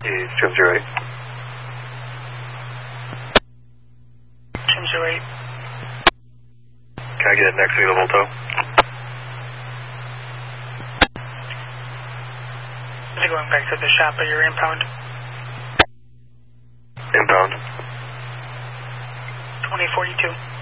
Trim 08. Trim 08. Can I get a next available tow? Is it going back to the shop at your impound? Inbound. 2042.